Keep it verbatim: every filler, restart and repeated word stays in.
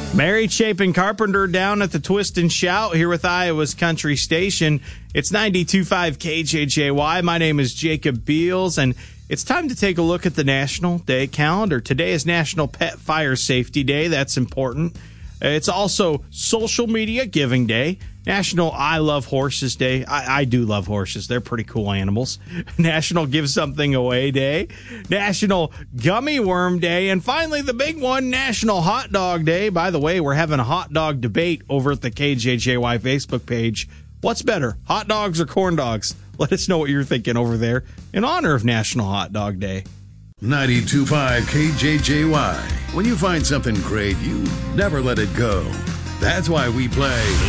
Mary Chapin Carpenter down at the Twist and Shout here with Iowa's Country Station. It's ninety-two point five K J J Y. My name is Jacob Beals, and it's time to take a look at the National Day calendar. Today is National Pet Fire Safety Day. That's important. It's also Social Media Giving Day, National I Love Horses Day. I, I do love horses. They're pretty cool animals. National Give Something Away Day, National Gummy Worm Day, and finally the big one, National Hot Dog Day. By the way, we're having a hot dog debate over at the K J J Y Facebook page. What's better, hot dogs or corn dogs? Let us know what you're thinking over there in honor of National Hot Dog Day. ninety-two point five K J J Y. When you find something great, you never let it go. That's why we play